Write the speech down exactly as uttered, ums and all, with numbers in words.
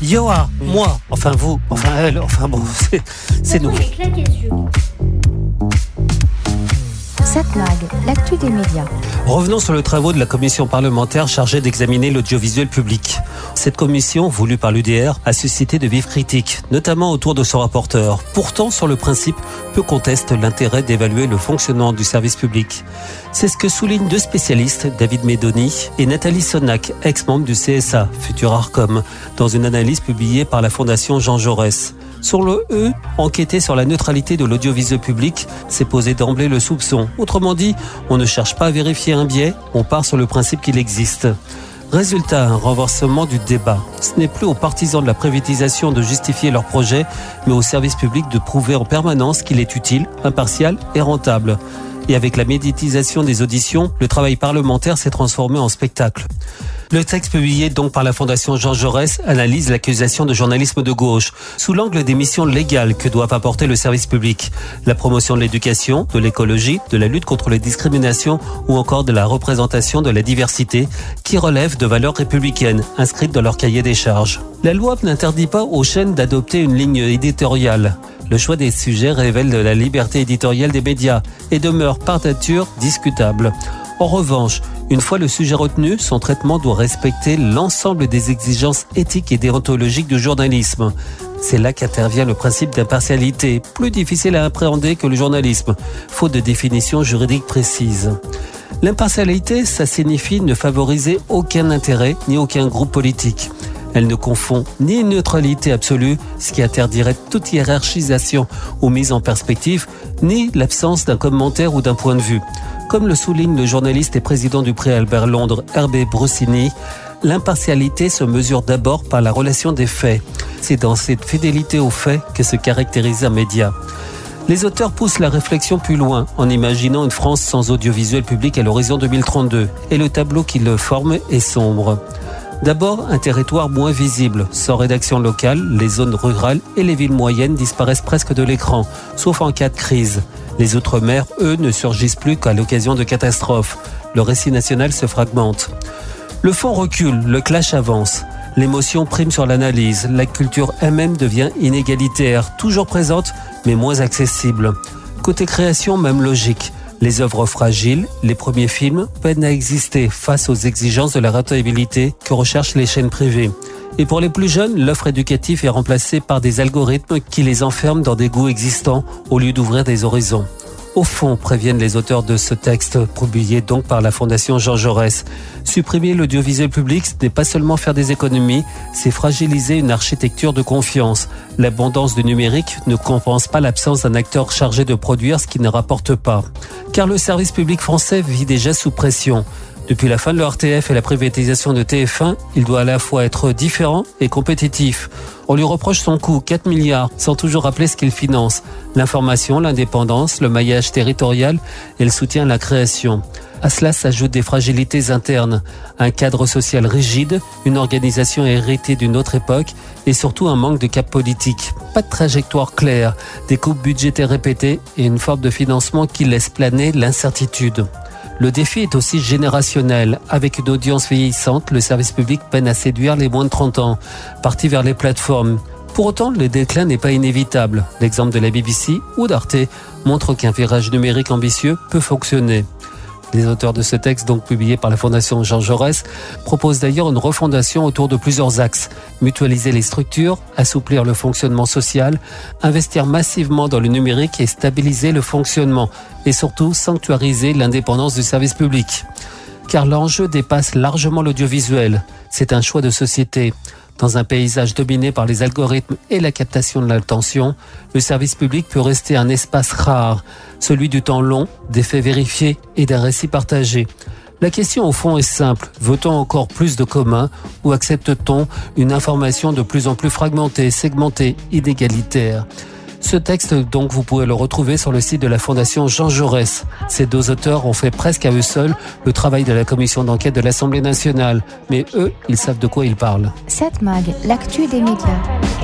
Yoa, moi, enfin vous, enfin elle, enfin bon, c'est, c'est nous. sept Mag, l'actu des médias. Revenons sur les travaux de la commission parlementaire chargée d'examiner l'audiovisuel public. Cette commission, voulue par l'U D R, a suscité de vives critiques, notamment autour de son rapporteur. Pourtant, sur le principe, peu contestent l'intérêt d'évaluer le fonctionnement du service public. C'est ce que soulignent deux spécialistes, David Médoni et Nathalie Sonac, ex-membre du C S A, futur Arcom, dans une analyse publiée par la Fondation Jean Jaurès. Sur le E, enquêter sur la neutralité de l'audiovisuel public, c'est poser d'emblée le soupçon. Autrement dit, on ne cherche pas à vérifier un biais, on part sur le principe qu'il existe. Résultat, un renversement du débat. Ce n'est plus aux partisans de la privatisation de justifier leur projet, mais au service public de prouver en permanence qu'il est utile, impartial et rentable. Et avec la médiatisation des auditions, le travail parlementaire s'est transformé en spectacle. Le texte publié donc par la Fondation Jean Jaurès analyse l'accusation de journalisme de gauche sous l'angle des missions légales que doivent apporter le service public. La promotion de l'éducation, de l'écologie, de la lutte contre les discriminations ou encore de la représentation de la diversité qui relèvent de valeurs républicaines inscrites dans leur cahier des charges. La loi n'interdit pas aux chaînes d'adopter une ligne éditoriale. Le choix des sujets révèle de la liberté éditoriale des médias et demeure par nature discutable. En revanche, une fois le sujet retenu, son traitement doit respecter l'ensemble des exigences éthiques et déontologiques du journalisme. C'est là qu'intervient le principe d'impartialité, plus difficile à appréhender que le journalisme, faute de définition juridique précise. L'impartialité, ça signifie ne favoriser aucun intérêt ni aucun groupe politique. Elle ne confond ni une neutralité absolue, ce qui interdirait toute hiérarchisation ou mise en perspective, ni l'absence d'un commentaire ou d'un point de vue. Comme le souligne le journaliste et président du prix Albert Londres, Herbert Brusini, l'impartialité se mesure d'abord par la relation des faits. C'est dans cette fidélité aux faits que se caractérise un média. Les auteurs poussent la réflexion plus loin en imaginant une France sans audiovisuel public à l'horizon deux mille trente-deux, et le tableau qui le forme est sombre. D'abord, un territoire moins visible. Sans rédaction locale, les zones rurales et les villes moyennes disparaissent presque de l'écran, sauf en cas de crise. Les Outre-mer, eux, ne surgissent plus qu'à l'occasion de catastrophes. Le récit national se fragmente. Le fond recule, le clash avance. L'émotion prime sur l'analyse. La culture elle-même devient inégalitaire, toujours présente, mais moins accessible. Côté création, même logique. Les œuvres fragiles, les premiers films, peinent à exister face aux exigences de la rentabilité que recherchent les chaînes privées. Et pour les plus jeunes, l'offre éducative est remplacée par des algorithmes qui les enferment dans des goûts existants au lieu d'ouvrir des horizons. Au fond, préviennent les auteurs de ce texte, publié donc par la Fondation Jean Jaurès. Supprimer l'audiovisuel public, ce n'est pas seulement faire des économies, c'est fragiliser une architecture de confiance. L'abondance du numérique ne compense pas l'absence d'un acteur chargé de produire ce qui ne rapporte pas. Car le service public français vit déjà sous pression. Depuis la fin de l'O R T F et la privatisation de T F un, il doit à la fois être différent et compétitif. On lui reproche son coût, quatre milliards, sans toujours rappeler ce qu'il finance. L'information, l'indépendance, le maillage territorial et le soutien à la création. À cela s'ajoutent des fragilités internes, un cadre social rigide, une organisation héritée d'une autre époque et surtout un manque de cap politique. Pas de trajectoire claire, des coupes budgétaires répétées et une forme de financement qui laisse planer l'incertitude. Le défi est aussi générationnel. Avec une audience vieillissante, le service public peine à séduire les moins de trente ans, partis vers les plateformes. Pour autant, le déclin n'est pas inévitable. L'exemple de la B B C ou d'Arte montre qu'un virage numérique ambitieux peut fonctionner. Les auteurs de ce texte, donc publié par la Fondation Jean Jaurès, proposent d'ailleurs une refondation autour de plusieurs axes. Mutualiser les structures, assouplir le fonctionnement social, investir massivement dans le numérique et stabiliser le fonctionnement. Et surtout, sanctuariser l'indépendance du service public. Car l'enjeu dépasse largement l'audiovisuel. C'est un choix de société. Dans un paysage dominé par les algorithmes et la captation de l'attention, le service public peut rester un espace rare, celui du temps long, des faits vérifiés et d'un récit partagé. La question au fond est simple, veut-on encore plus de commun ou accepte-t-on une information de plus en plus fragmentée, segmentée, inégalitaire ? Ce texte, donc, vous pouvez le retrouver sur le site de la Fondation Jean Jaurès. Ces deux auteurs ont fait presque à eux seuls le travail de la commission d'enquête de l'Assemblée nationale. Mais eux, ils savent de quoi ils parlent. sept Mag, l'actu des médias.